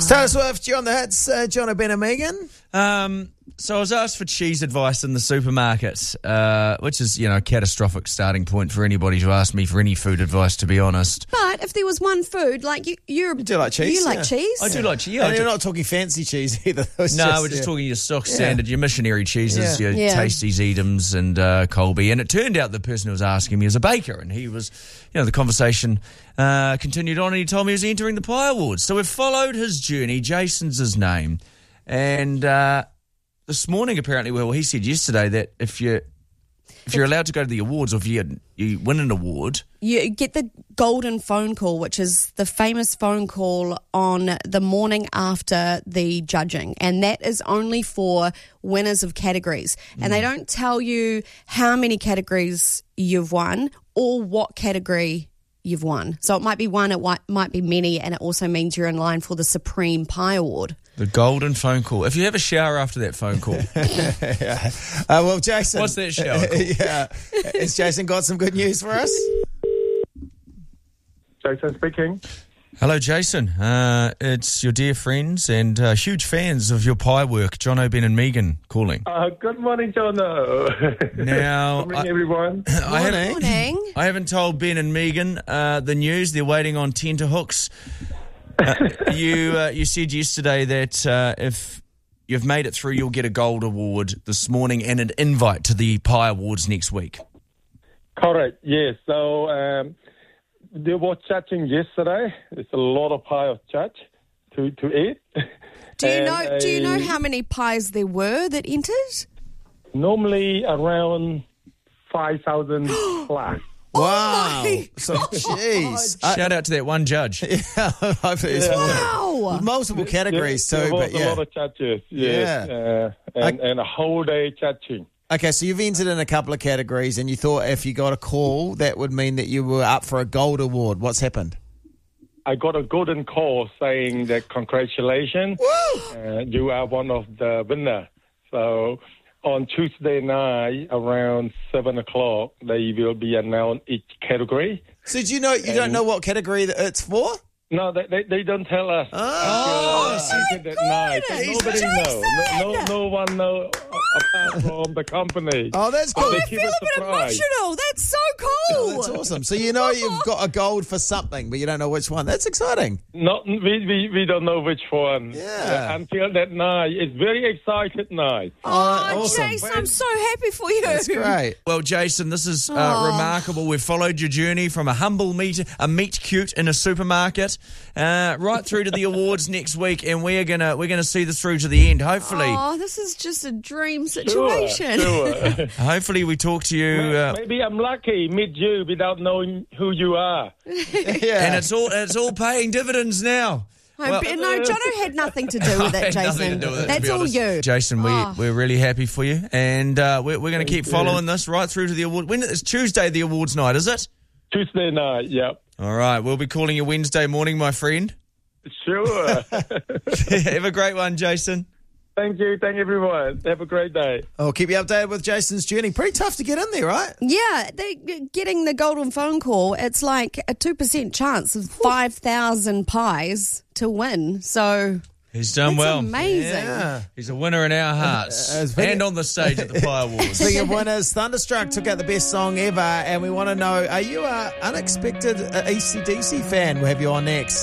Taylor Swift, you're on the hits. John O'Ben and Megan. So I was asked for cheese advice in the supermarket, which is, a catastrophic starting point for anybody to ask me for any food advice, to be honest. But if there was one food, like you do like cheese. You like cheese? I do like cheese. And you're not talking fancy cheese either. We're just talking your stock standard, your missionary cheeses, your Tasties, Edams and Colby. And it turned out the person who was asking me is a baker, and he was, the conversation continued on, and he told me he was entering the Pie Awards. So we've followed his journey. Jason's his name. And this morning, apparently, he said yesterday that if you're allowed to go to the awards, or if you win an award, you get the golden phone call, which is the famous phone call on the morning after the judging, and that is only for winners of categories. And they don't tell you how many categories you've won or what category you've won. So it might be one, it might be many, and it also means you're in line for the Supreme Pie Award. The golden phone call. If you have a shower after that phone call. Well, Jason. What's that shower call? Has Jason got some good news for us? Jason speaking. Hello, Jason. It's your dear friends and huge fans of your pie work, John O'Ben and Megan, calling. Good morning, Jono. Now, good morning, everyone. Morning. I haven't told Ben and Megan the news. They're waiting on tenterhooks. You said yesterday that if you've made it through, you'll get a gold award this morning and an invite to the Pie Awards next week. Correct, yes. So they were chatting yesterday. It's a lot of pie of chat to eat. Do you know how many pies there were that entered? Normally around 5,000 plus. Wow. So, jeez. Shout out to that one judge. Wow. Multiple categories too. There was but a lot of chatches, yes. Yeah. And a whole day chatting. Okay, so you've entered in a couple of categories and you thought if you got a call, that would mean that you were up for a gold award. What's happened? I got a golden call saying that congratulations, you are one of the winners. So on Tuesday night around 7 o'clock, they will be announced each category. So do you know you don't know what category that it's for? No, they don't tell us. That night. So nobody knows. No one knows apart from the company. Oh, that's cool. I feel a bit emotional. That's so cool. Oh, that's awesome. So you know you've got a gold for something, but you don't know which one. That's exciting. We don't know which one. Yeah. Until that night. It's very excited night. Oh, awesome. Jason, I'm so happy for you. That's great. Well, Jason, this is remarkable. We've followed your journey from a humble meat cute in a supermarket right through to the awards next week, and we're gonna see this through to the end. Hopefully, this is just a dream situation. Sure. Hopefully, we talk to you. Maybe I'm lucky meet you without knowing who you are. Yeah, and it's all paying dividends now. No, Jono had nothing to do with it, Jason. That's all you. Jason, we're really happy for you, and we're going to keep following this right through to the award. When it's Tuesday, the awards night, is it? Tuesday night, yep. All right, we'll be calling you Wednesday morning, my friend. Sure. Have a great one, Jason. Thank you. Thank everyone. Have a great day. I'll keep you updated with Jason's journey. Pretty tough to get in there, right? Yeah, getting the golden phone call, it's like a 2% chance of 5,000 pies to win. So he's done well. Amazing. Yeah. He's a winner in our hearts and on the stage at the Pie Awards. Speaking of winners, Thunderstruck took out the best song ever, and we want to know, are you an unexpected AC/DC fan? We'll have you on next.